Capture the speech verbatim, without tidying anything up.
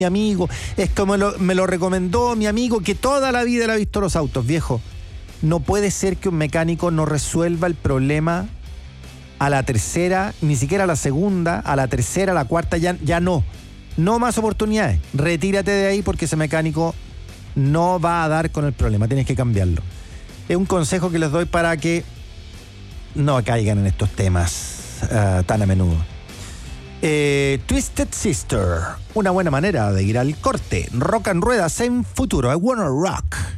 mi amigo, es como lo, me lo recomendó mi amigo que toda la vida le ha visto los autos, viejo. No puede ser que un mecánico no resuelva el problema a la tercera, ni siquiera a la segunda, a la tercera, a la cuarta, ya, ya no. No más oportunidades. Retírate de ahí porque ese mecánico no va a dar con el problema, tienes que cambiarlo. Es un consejo que les doy para que no caigan en estos temas uh, tan a menudo. Eh, Twisted Sister, una buena manera de ir al corte. Rock and ruedas en futuro. I wanna rock.